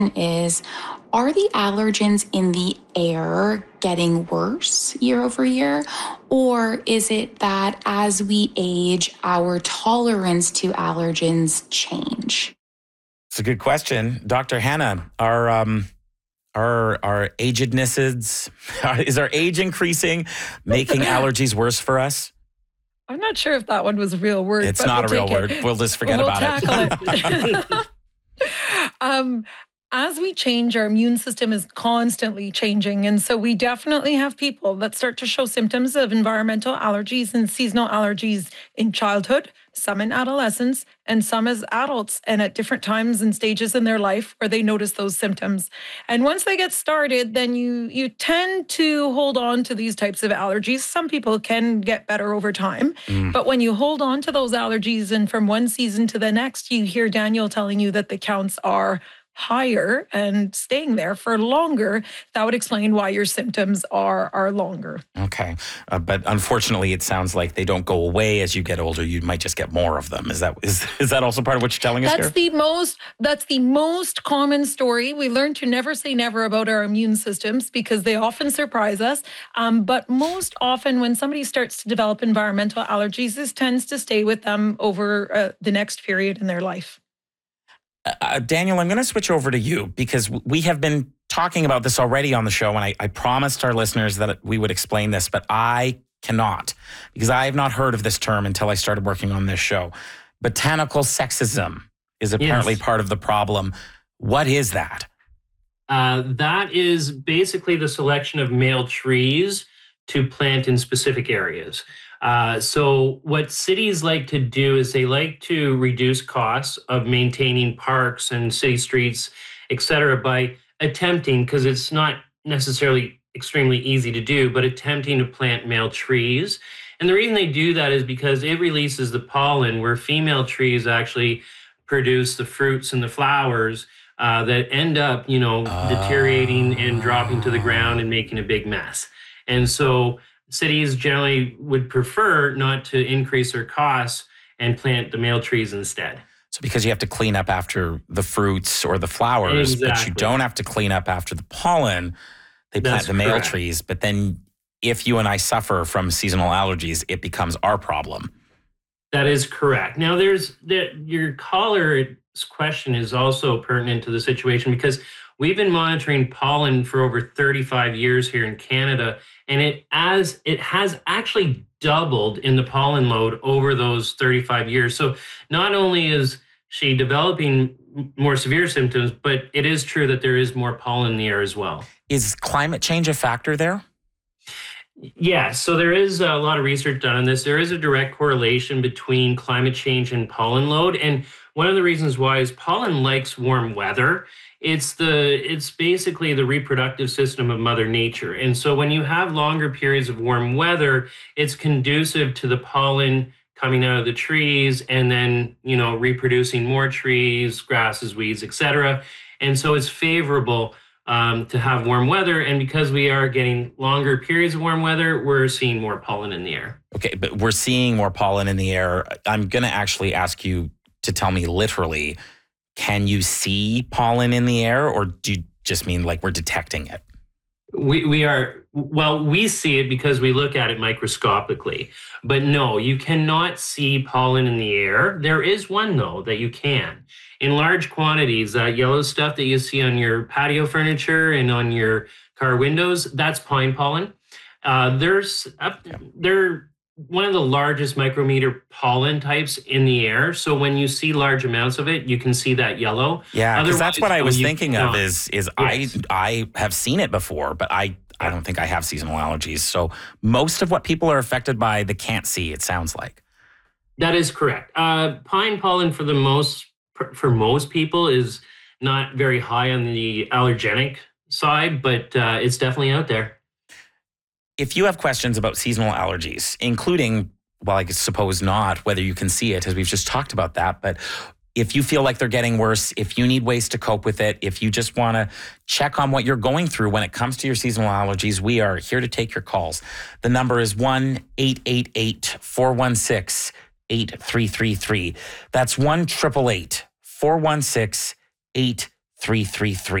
is, are the allergens in the air getting worse year over year? Or is it that as we age, our tolerance to allergens change? It's a good question. Dr. Hannah, our agednesses, is our age increasing, making allergies worse for us? I'm not sure if that one was a real word. It's not a real word. We'll just forget about it. As we change, our immune system is constantly changing. And so we definitely have people that start to show symptoms of environmental allergies and seasonal allergies in childhood, some in adolescence, and some as adults, and at different times and stages in their life where they notice those symptoms. And once they get started, then you tend to hold on to these types of allergies. Some people can get better over time. But when you hold on to those allergies and from one season to the next, you hear Daniel telling you that the counts are higher and staying there for longer, that would explain why your symptoms are longer. Okay. But unfortunately, it sounds like they don't go away as you get older. You might just get more of them. Is that also part of what you're telling us here? That's the most common story. We learn to never say never about our immune systems because they often surprise us. But most often when somebody starts to develop environmental allergies, this tends to stay with them over the next period in their life. Daniel, I'm going to switch over to you because we have been talking about this already on the show, and I promised our listeners that we would explain this, but I cannot because I have not heard of this term until I started working on this show. Botanical sexism is apparently part of the problem. What is that? That is basically the selection of male trees to plant in specific areas. So what cities like to do is they like to reduce costs of maintaining parks and city streets, et cetera, by attempting, because it's not necessarily extremely easy to do, but attempting to plant male trees. And the reason they do that is because it releases the pollen, where female trees actually produce the fruits and the flowers that end up, deteriorating and dropping to the ground and making a big mess. And so cities generally would prefer not to increase their costs and plant the male trees instead. So because you have to clean up after the fruits or the flowers, but you don't have to clean up after the pollen, they plant the male trees. But then if you and I suffer from seasonal allergies, it becomes our problem. That is correct. Now, your caller's question is also pertinent to the situation because we've been monitoring pollen for over 35 years here in Canada, and it has actually doubled in the pollen load over those 35 years. So not only is she developing more severe symptoms, but it is true that there is more pollen in the air as well. Is climate change a factor there? Yeah, so there is a lot of research done on this. There is a direct correlation between climate change and pollen load. And one of the reasons why is pollen likes warm weather. It's basically the reproductive system of Mother Nature. And so when you have longer periods of warm weather, it's conducive to the pollen coming out of the trees and then, reproducing more trees, grasses, weeds, et cetera. And so it's favorable to have warm weather. And because we are getting longer periods of warm weather, we're seeing more pollen in the air. Okay, but we're seeing more pollen in the air. I'm going to actually ask you to tell me literally, can you see pollen in the air, or do you just mean like we're detecting it? We see it because we look at it microscopically. But no, you cannot see pollen in the air. There is one, though, that you can. In large quantities, that yellow stuff that you see on your patio furniture and on your car windows, that's pine pollen. They're one of the largest micrometer pollen types in the air. So when you see large amounts of it, you can see that yellow. Yeah, because that's what I was thinking of is yes. I have seen it before, but I don't think I have seasonal allergies. So most of what people are affected by, they can't see, it sounds like. That is correct. Pine pollen for most people is not very high on the allergenic side, but it's definitely out there. If you have questions about seasonal allergies, including, well, I suppose not, whether you can see it, as we've just talked about that, but if you feel like they're getting worse, if you need ways to cope with it, if you just want to check on what you're going through when it comes to your seasonal allergies, we are here to take your calls. The number is 1-888-416-8333. That's 1-888-416-8333. 333.